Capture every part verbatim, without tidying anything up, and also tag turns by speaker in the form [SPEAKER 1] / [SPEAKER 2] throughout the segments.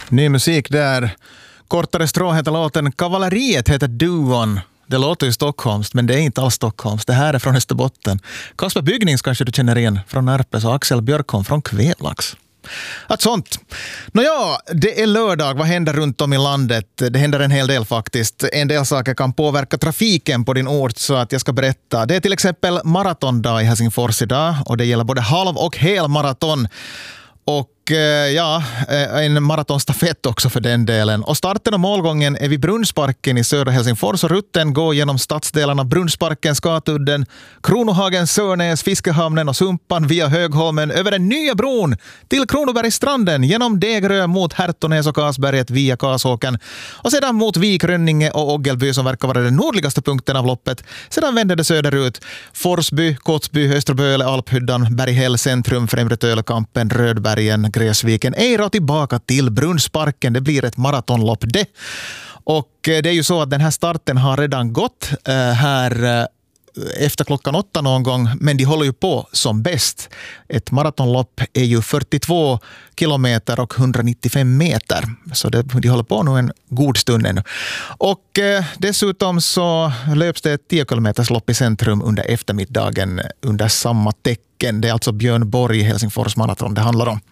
[SPEAKER 1] Ny musik där. Kortare strå heter låten. Kavalleriet heter Duon. Det låter ju Stockholms, men det är inte alls Stockholms. Det här är från Österbotten. Kasper Byggnings kanske du känner igen från Närpes och Axel Björkholm från Kvävlax. Att sånt. Nåja, det är lördag. Vad händer runt om i landet? Det händer en hel del faktiskt. En del saker kan påverka trafiken på din ort, så att jag ska berätta. Det är till exempel maratondag i Helsingfors idag, och det gäller både halv- och hel maraton. Och ja, en maratonstafett också för den delen. Och starten och målgången är vid Brunnsparken i södra Helsingfors, och rutten går genom stadsdelarna Brunnsparken, Skatudden, Kronohagen, Sörnäs, Fiskehamnen och Sumpan via Högholmen över den nya bron till Kronobergsstranden genom Degerö mot Härtonäs och Kasberget via Kasåken och sedan mot Vik, Rönninge och Oggelby som verkar vara den nordligaste punkten av loppet. Sedan vänder det söderut. Forsby, Kotsby, Österböle, Alphyddan, Berghäll, Centrum, Främre Tölekampen, Rödbergen, Gräsviken, Eira tillbaka till Brunnsparken. Det blir ett maratonlopp det. Och det är ju så att den här starten har redan gått äh, här äh, efter klockan åtta någon gång, men de håller ju på som bäst. Ett maratonlopp är ju fyrtiotvå kilometer och etthundranittiofem meter. Så det, de håller på nu en god stund ännu. Och eh, dessutom så löps det ett tio kilometers lopp i Centrum under eftermiddagen under samma tecken. Det är alltså Björn Borg Helsingfors maraton det handlar om.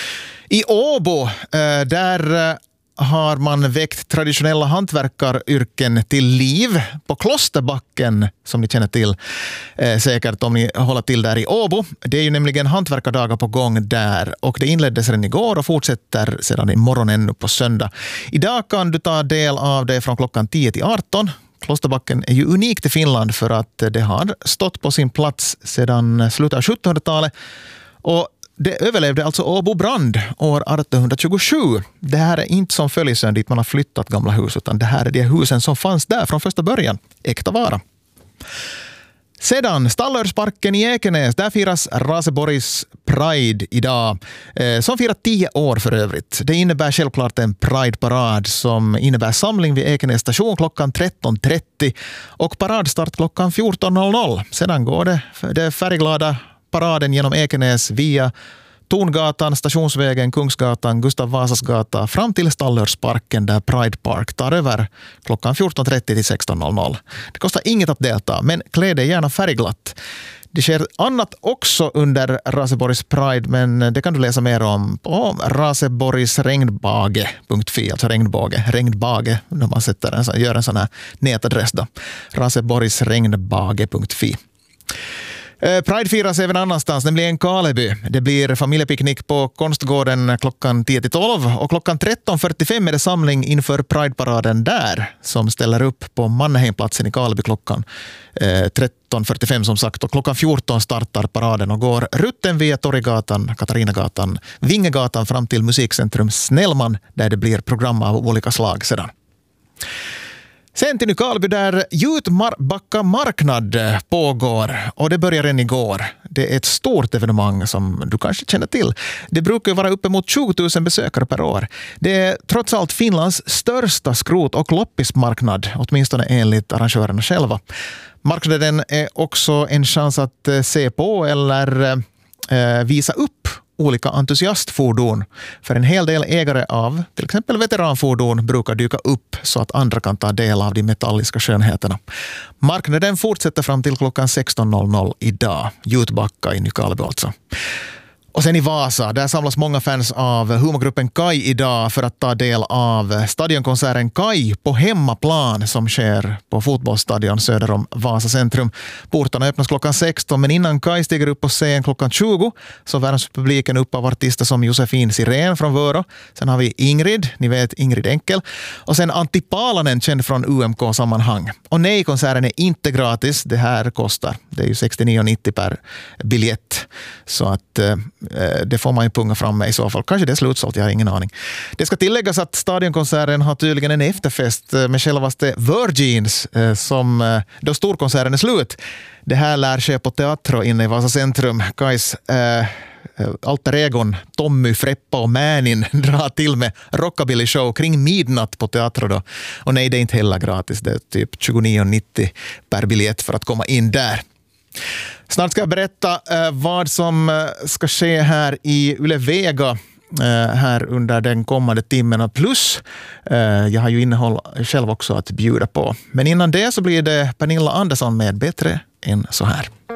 [SPEAKER 1] I Åbo, eh, där eh, har man väckt traditionella hantverkaryrken till liv på Klosterbacken, som ni känner till eh, säkert om ni håller till där i Åbo. Det är ju nämligen hantverkardagar på gång där, och det inleddes redan igår och fortsätter sedan imorgon ännu på söndag. Idag kan du ta del av det från klockan tio till arton. Klosterbacken är ju unikt i Finland för att det har stått på sin plats sedan slutet av sjuttonhundratalet, och det överlevde alltså Åbo brand år artonhundratjugosju. Det här är inte som Följsön dit man har flyttat gamla hus, utan det här är de husen som fanns där från första början. Äkta vara. Sedan Stallörsparken i Ekenäs, där firas Raseborgs Pride idag, eh, som firar tio år för övrigt. Det innebär självklart en Pride-parad som innebär samling vid Ekenäs station klockan tretton trettio och paradstart klockan fjorton noll noll. Sedan går det, det färgglada paraden genom Ekenäs via Torngatan, Stationsvägen, Kungsgatan, Gustav Vasas gata fram till Stallörsparken där Pride Park tar över klockan fjorton trettio till sexton noll noll. Det kostar inget att delta, men klä dig gärna färgglatt. Det sker annat också under Raseborgs Pride, men det kan du läsa mer om på raseborgsregnbage punkt fi, alltså regnbåge, regnbage, när man sätter en, gör en sån här nätadress då. raseborgsregnbage punkt fi. Pride firas även annanstans, nämligen Kaleby. Det blir familjepicknick på Konstgården klockan tio till tolv och klockan tretton fyrtiofem är det samling inför Pride-paraden där som ställer upp på Manneheimplatsen i Kaleby klockan eh, tretton fyrtiofem som sagt, och klockan fjorton startar paraden och går rutten via Torggatan, Katarinagatan, Vingegatan fram till Musikcentrum Snellman där det blir program av olika slag sedan. Sen till Nykarleby där Jutbacka marknad pågår, och det börjar redan igår. Det är ett stort evenemang som du kanske känner till. Det brukar vara uppemot tjugo tusen besökare per år. Det är trots allt Finlands största skrot- och loppismarknad, åtminstone enligt arrangörerna själva. Marknaden är också en chans att se på eller eh, visa upp olika entusiastfordon. För en hel del ägare av till exempel veteranfordon brukar dyka upp så att andra kan ta del av de metalliska skönheterna. Marknaden fortsätter fram till klockan sexton noll noll idag. Jutbacka i Nykarleby alltså. Och sen i Vasa, där samlas många fans av humorgruppen Kai idag för att ta del av stadionkonserten Kai på hemmaplan som sker på fotbollsstadion söder om Vasa centrum. Portarna öppnas klockan sexton, men innan Kai stiger upp på scen klockan tjugo så värms publiken upp av artister som Josefin Sirén från Vörå. Sen har vi Ingrid, ni vet Ingrid Enkel. Och sen Antti Paalanen, känd från U M K-sammanhang. Och nej, konserten är inte gratis. Det här kostar. Det är ju sextionio nittio per biljett. Så att det får man ju punga fram med i så fall. Kanske det är slutsålt, jag har ingen aning. Det ska tilläggas att stadionkonserten har tydligen en efterfest med självaste Virgins som då storkonserten är slut. Det här lär ske på Teatro inne i Vasa centrum. Kais äh, alter egon Tommy, Freppa och Mänin drar till med rockabilly show kring midnatt på Teatro då. Och nej, det är inte heller gratis. Det är typ tjugonio nittio per biljett för att komma in där. Snart ska jag berätta eh, vad som ska ske här i Yle Vega här under den kommande timmen. Plus, jag har ju innehåll själv också att bjuda på. Men innan det så blir det Pernilla Andersson med Bättre än så här.